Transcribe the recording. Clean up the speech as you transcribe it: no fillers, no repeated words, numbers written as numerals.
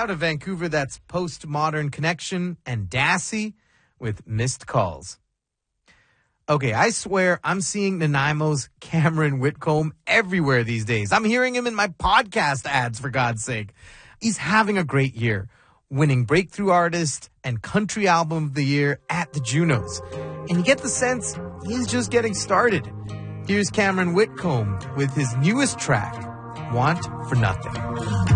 out of Vancouver, that's Postmodern Connection and Dassey with Missed Calls. Okay, I swear I'm seeing Nanaimo's Cameron Whitcomb everywhere these days. I'm hearing him in my podcast ads, for God's sake. He's having a great year, winning Breakthrough Artist and Country Album of the Year at the Junos. And you get the sense he's just getting started. Here's Cameron Whitcomb with his newest track, Want for Nothing.